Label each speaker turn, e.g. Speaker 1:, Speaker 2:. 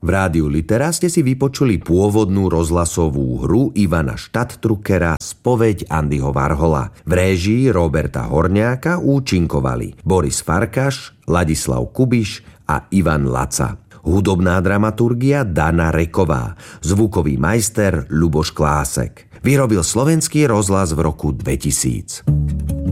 Speaker 1: V rádiu Litera ste si vypočuli pôvodnú rozhlasovú hru Ivana Stadtdruckera Spoveď Andyho Warhola. V réžii Roberta Horňáka účinkovali Boris Farkaš, Ladislav Kubiš a Ivan Laca. Hudobná dramaturgia Dana Reková. Zvukový majster Ľuboš Klásek. Vyrobil Slovenský rozhlas v roku 2000.